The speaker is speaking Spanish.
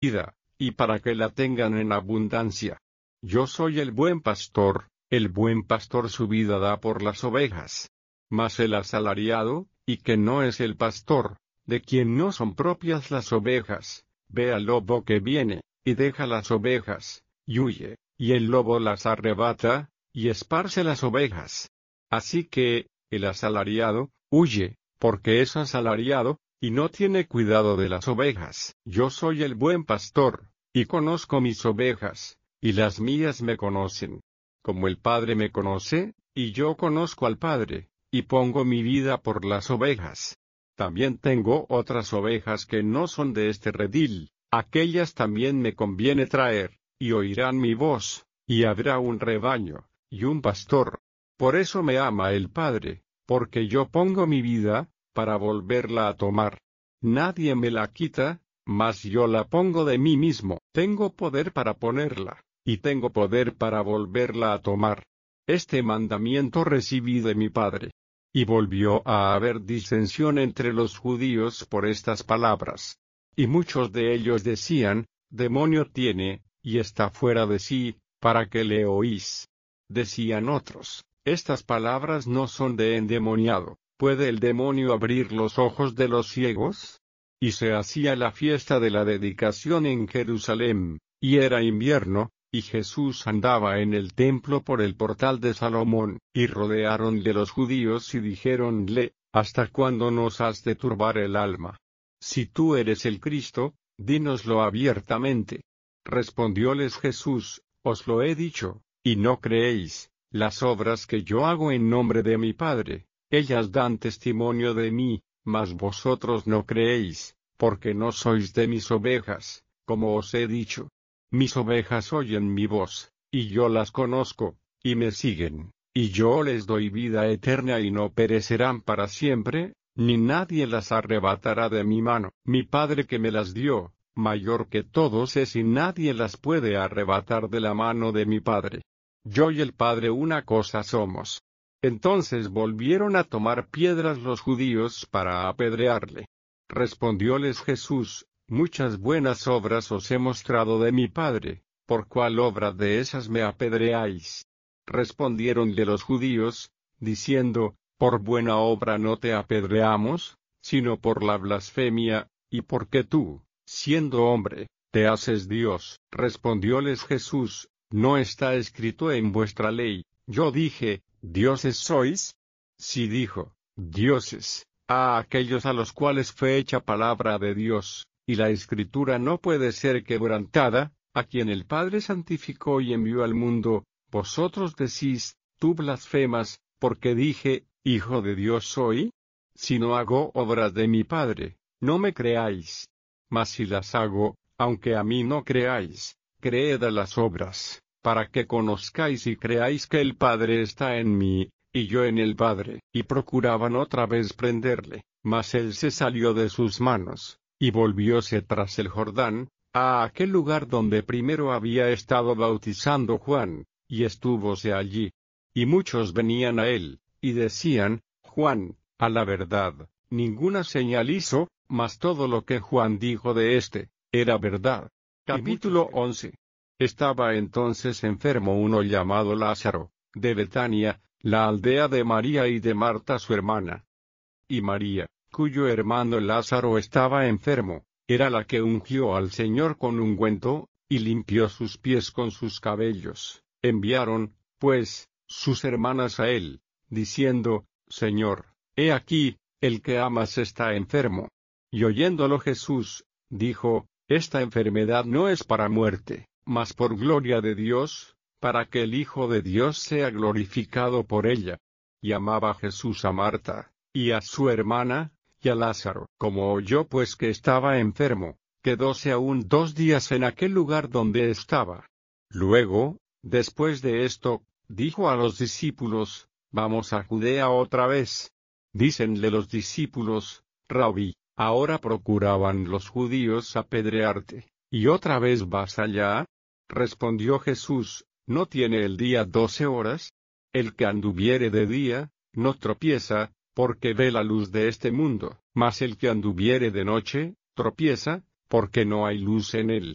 vida, y para que la tengan en abundancia. Yo soy el buen pastor su vida da por las ovejas. Mas el asalariado, y que no es el pastor, de quien no son propias las ovejas, ve al lobo que viene, y deja las ovejas, y huye, y el lobo las arrebata, y esparce las ovejas. Así que, el asalariado, huye, porque es asalariado, y no tiene cuidado de las ovejas. Yo soy el buen pastor, y conozco mis ovejas, y las mías me conocen. Como el Padre me conoce, y yo conozco al Padre, y pongo mi vida por las ovejas. También tengo otras ovejas que no son de este redil, aquellas también me conviene traer, y oirán mi voz, y habrá un rebaño, y un pastor. Por eso me ama el Padre, porque yo pongo mi vida, para volverla a tomar. Nadie me la quita, mas yo la pongo de mí mismo. Tengo poder para ponerla, y tengo poder para volverla a tomar. Este mandamiento recibí de mi Padre. Y volvió a haber disensión entre los judíos por estas palabras. Y muchos de ellos decían, demonio tiene, y está fuera de sí, ¿para qué le oís? Decían otros, estas palabras no son de endemoniado, ¿puede el demonio abrir los ojos de los ciegos? Y se hacía la fiesta de la dedicación en Jerusalén, y era invierno, y Jesús andaba en el templo por el portal de Salomón, y rodearonle los judíos y dijéronle, ¿hasta cuándo nos has de turbar el alma? Si tú eres el Cristo, dínoslo abiertamente. Respondióles Jesús, os lo he dicho, y no creéis. Las obras que yo hago en nombre de mi Padre, ellas dan testimonio de mí, mas vosotros no creéis, porque no sois de mis ovejas, como os he dicho. Mis ovejas oyen mi voz, y yo las conozco, y me siguen, y yo les doy vida eterna y no perecerán para siempre, ni nadie las arrebatará de mi mano. Mi Padre que me las dio, mayor que todos es y nadie las puede arrebatar de la mano de mi Padre. Yo y el Padre una cosa somos. Entonces volvieron a tomar piedras los judíos para apedrearle. Respondióles Jesús, muchas buenas obras os he mostrado de mi Padre, ¿por cuál obra de esas me apedreáis? Respondiéronle los judíos, diciendo, por buena obra no te apedreamos, sino por la blasfemia, y porque tú, siendo hombre, te haces Dios. Respondióles Jesús, ¿no está escrito en vuestra ley, yo dije, dioses sois? Sí dijo, dioses, a aquellos a los cuales fue hecha palabra de Dios, y la Escritura no puede ser quebrantada, a quien el Padre santificó y envió al mundo. Vosotros decís, tú blasfemas, porque dije, Hijo de Dios soy. Si no hago obras de mi Padre, no me creáis. Mas si las hago, aunque a mí no creáis, creed a las obras, para que conozcáis y creáis que el Padre está en mí, y yo en el Padre. Y procuraban otra vez prenderle, mas él se salió de sus manos, y volvióse tras el Jordán, a aquel lugar donde primero había estado bautizando Juan, y estúvose allí. Y muchos venían a él, y decían, Juan, a la verdad, ninguna señal hizo, mas todo lo que Juan dijo de éste, era verdad. Capítulo 11. Estaba entonces enfermo uno llamado Lázaro, de Betania, la aldea de María y de Marta su hermana. Y María, cuyo hermano Lázaro estaba enfermo, era la que ungió al Señor con ungüento, y limpió sus pies con sus cabellos. Enviaron, pues, sus hermanas a él, diciendo, Señor, he aquí, el que amas está enfermo. Y oyéndolo Jesús, dijo, esta enfermedad no es para muerte, mas por gloria de Dios, para que el Hijo de Dios sea glorificado por ella. Y amaba Jesús a Marta, y a su hermana, y a Lázaro. Como oyó pues que estaba enfermo, quedóse aún 2 días en aquel lugar donde estaba. Luego, después de esto, dijo a los discípulos, vamos a Judea otra vez. Dícenle los discípulos, Rabí, ahora procuraban los judíos apedrearte, ¿y otra vez vas allá? Respondió Jesús, ¿no tiene el día 12 horas? El que anduviere de día, no tropieza, porque ve la luz de este mundo, mas el que anduviere de noche, tropieza, porque no hay luz en él.